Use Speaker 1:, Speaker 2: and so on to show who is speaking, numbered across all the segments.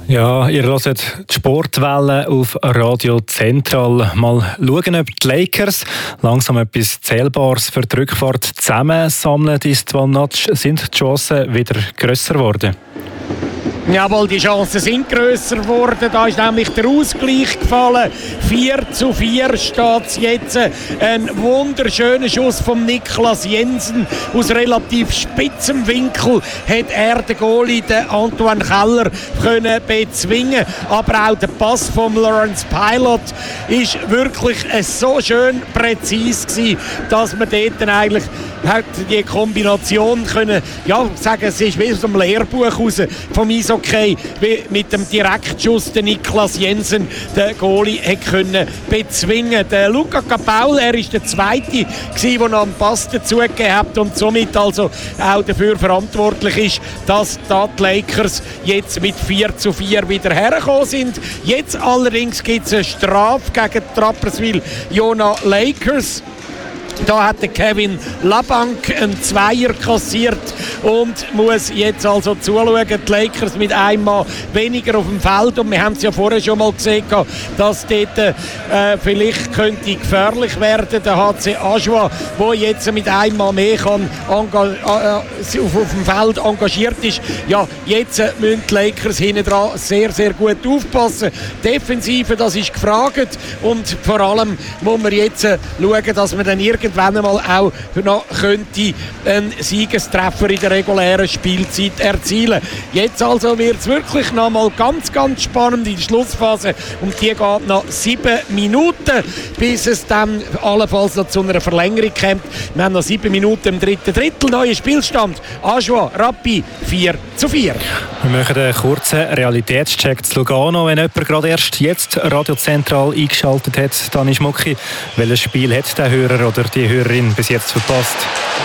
Speaker 1: Ja, ihr hört die Sportwelle auf Radio Zentral. Mal schauen, ob die Lakers langsam etwas Zählbares für die Rückfahrt zusammensammeln. Sind die Chancen wieder grösser geworden?
Speaker 2: Jawohl, die Chancen sind grösser geworden. Da ist nämlich der Ausgleich gefallen. 4:4 steht es jetzt. Ein wunderschöner Schuss von Niklas Jensen. Aus relativ spitzem Winkel hat er den Goalie, den Antoine Keller, können bezwingen. Aber auch der Pass von Lawrence Pilot ist wirklich so schön präzise gewesen, dass man dort dann eigentlich hat die Kombination können, ja, sagen, es ist wie aus dem Lehrbuch raus vom Eishockey, wie mit dem Direktschuss der Niklas Jensen den Goalie hat können bezwingen. Der Luca Capaul, er ist der Zweite gewesen, der noch einen Pass dazugegeben hat und somit also auch dafür verantwortlich ist, dass die Lakers jetzt mit 4:4 wieder hergekommen sind. Jetzt allerdings gibt es eine Strafe gegen die Rapperswil Jona Lakers. Da hat der Kevin Labank einen Zweier kassiert und muss jetzt also zuschauen. Die Lakers mit einmal weniger auf dem Feld. Und wir haben es ja vorher schon mal gesehen, dass dort vielleicht könnte gefährlich werden. Der HC Ajoie, der jetzt mit einmal mehr kann, auf dem Feld engagiert ist. Ja, jetzt müssen die Lakers hinten dran sehr, sehr gut aufpassen. Defensive, das ist gefragt. Und vor allem muss man jetzt schauen, dass man dann irgendwann einmal auch noch könnte einen Siegestreffer in der regulären Spielzeit erzielen. Jetzt also wird es wirklich noch mal ganz, ganz spannend in der Schlussphase. Und die geht noch 7 Minuten, bis es dann allenfalls noch zu einer Verlängerung kommt. Wir haben noch 7 Minuten im dritten Drittel. Neuer Spielstand. Ajoie, Rappi 4:4.
Speaker 1: Wir machen einen kurzen Realitätscheck zu Lugano. Wenn jemand gerade erst jetzt Radio Zentral eingeschaltet hat, dann ist Mucki. Welches Spiel hat der Hörer oder die Hörerin bis jetzt verpasst?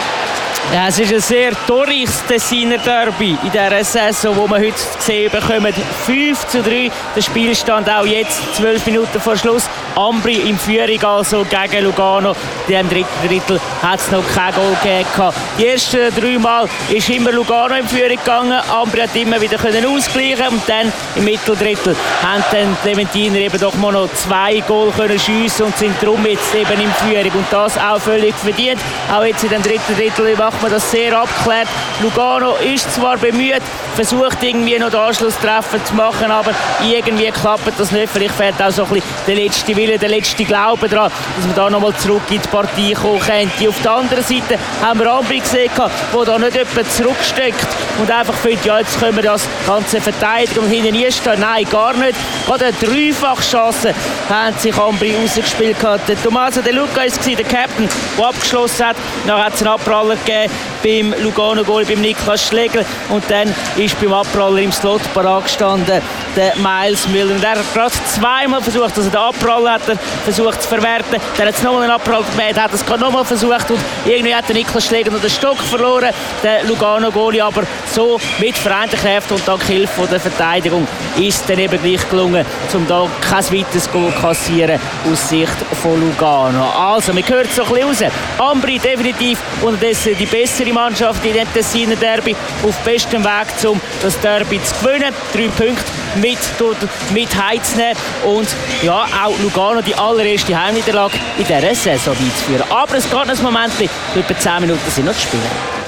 Speaker 3: Ja, es ist ein sehr torreiches Tessiner Derby in dieser Saison, wo wir heute gesehen bekommen. 5:3 der Spielstand, auch jetzt 12 Minuten vor Schluss. Ambri in Führung also gegen Lugano. In dem dritten Drittel hat es noch kein Goal gegeben. Die ersten 3 Mal ist immer Lugano in Führung gegangen. Ambri hat immer wieder ausgleichen und dann im Mitteldrittel haben dann die Leventiner eben doch mal noch 2 Goal können schiessen und sind darum jetzt eben in Führung. Und das auch völlig verdient. Auch jetzt in dem dritten Drittel macht man das sehr abgeklärt. Lugano ist zwar bemüht, versucht irgendwie noch den Anschlusstreffer zu machen, aber irgendwie klappt das nicht. Vielleicht fehlt auch so ein bisschen der letzte Wille, der letzte Glaube daran, dass man da nochmal zurück in die Partie kommen könnte. Auf der anderen Seite haben wir Ambri gesehen, der da nicht jemand zurücksteckt und einfach findet, ja, jetzt können wir das Ganze verteidigen und hinten einstehen. Nein, gar nicht. Gerade eine Dreifachchance haben sich Ambri rausgespielt. Der Tommaso De Luca war der Captain, der abgeschlossen hat. Dann hat es einen Abpraller gegeben beim Lugano-Goal, beim Niklas Schlegel. Und dann ist beim Abpraller im Slot parat gestanden der Miles Miller. Und er hat gerade 2-mal versucht, also den Abpraller hat er versucht zu verwerten. Dann hat es nochmal einen Abpraller gegeben, hat es nochmal versucht und irgendwie hat der Niklas Schlegel noch den Stock verloren. Der Lugano-Goalie aber so mit vereinten Kräften und dank Hilfe der Verteidigung ist dann eben gleich gelungen, um da kein weiteres Goal zu kassieren aus Sicht von Lugano. Also, man hört es so ein bisschen raus. Ambri definitiv unterdessen die bessere Mannschaft in dem Tessiner Derby, auf bestem Weg, um das Derby zu gewinnen. 3 Punkte mit heimzunehmen und ja, auch Lugano die allererste Heimniederlage in dieser Saison beizuführen. Aber es geht noch ein Moment, etwa 10 Minuten sind noch zu spielen.